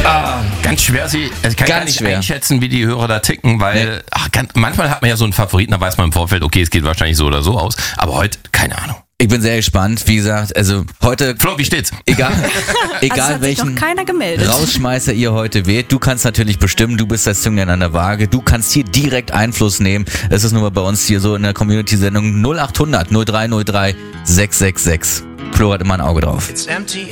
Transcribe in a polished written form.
Ganz schwer, also ich kann gar nicht einschätzen, wie die Hörer da ticken, weil manchmal hat man ja so einen Favoriten, da weiß man im Vorfeld, okay, es geht wahrscheinlich so oder so aus, aber heute, keine Ahnung. Ich bin sehr gespannt, wie gesagt, also heute... Flo, wie steht's? Egal also hat welchen sich noch keiner gemeldet. Rausschmeißer ihr heute wählt, du kannst natürlich bestimmen, du bist das Zünglein an der Waage, du kannst hier direkt Einfluss nehmen. Es ist nur bei uns hier so in der Community-Sendung 0800 0303 666. Flo hat immer ein Auge drauf.